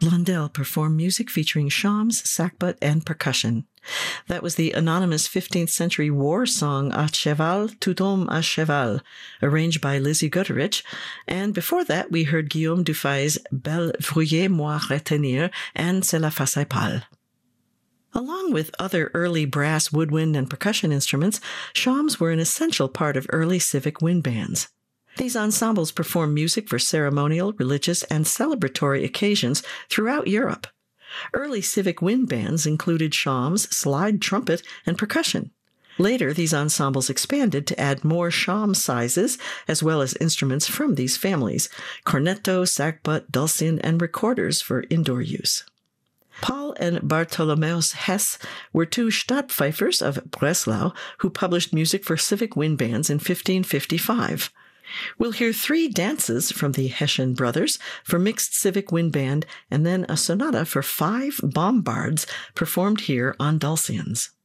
Blondel performed music featuring shawms, sackbut, and percussion. That was the anonymous 15th century war song À cheval, tout homme à cheval, arranged by Lizzie Gutterich, and before that we heard Guillaume Dufay's Belle vouliez moi retenir and C'est la face pâle. Along with other early brass, woodwind, and percussion instruments, shawms were an essential part of early civic wind bands. These ensembles performed music for ceremonial, religious, and celebratory occasions throughout Europe. Early civic wind bands included shawms, slide trumpet, and percussion. Later, these ensembles expanded to add more shawm sizes, as well as instruments from these families: cornetto, sackbut, dulcian, and recorders for indoor use. Paul and Bartholomäus Hess were two Stadtpfeifers of Breslau who published music for civic wind bands in 1555. We'll hear 3 dances from the Hessian brothers for mixed civic wind band, and then a sonata for 5 bombards performed here on dulcians.